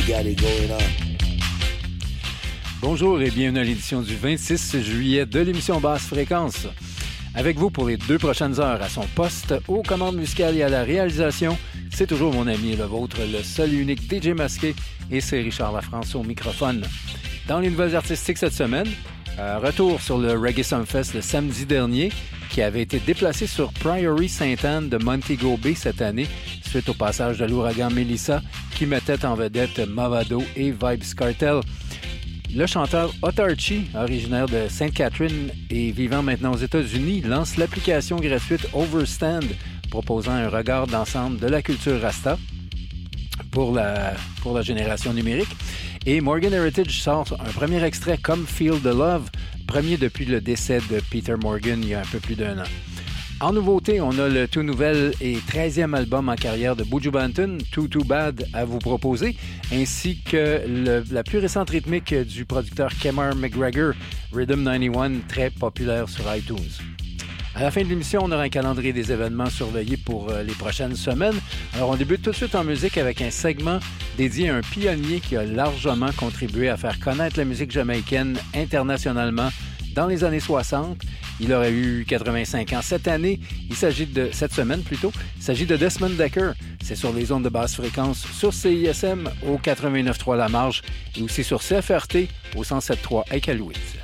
Got it going on. Bonjour et bienvenue à l'édition du 26 juillet de l'émission Basse Fréquence. Avec vous pour les 2 prochaines heures à son poste, aux commandes musicales et à la réalisation, c'est toujours mon ami et le vôtre, le seul et unique DJ Masqué, et c'est Richard Lafrance au microphone. Dans les nouvelles artistiques cette semaine, retour sur le Reggae Sumfest le samedi dernier, qui avait été déplacé sur Priory Sainte-Anne de Montego Bay cette année, suite au passage de l'ouragan Melissa, qui mettait en vedette Mavado et Vybz Kartel. Le chanteur Otarchi, originaire de Sainte-Catherine et vivant maintenant aux États-Unis, lance l'application gratuite Overstand, proposant un regard d'ensemble de la culture Rasta pour la génération numérique. Et Morgan Heritage sort un premier extrait comme Feel the Love, premier depuis le décès de Peter Morgan il y a un peu plus d'1 an. En nouveauté, on a le tout nouvel et 13e album en carrière de Buju Banton, Too Too Bad, à vous proposer, ainsi que la plus récente rythmique du producteur Kemar McGregor, Rhythm 91, très populaire sur iTunes. À la fin de l'émission, on aura un calendrier des événements surveillés pour les prochaines semaines. Alors, on débute tout de suite en musique avec un segment dédié à un pionnier qui a largement contribué à faire connaître la musique jamaïcaine internationalement dans les années 60. Il aurait eu 85 ans cette année. Cette semaine plutôt. Il s'agit de Desmond Dekker. C'est sur les ondes de basse fréquence sur CISM au 89.3 La Marge et aussi sur CFRT au 107.3 à Iqaluit.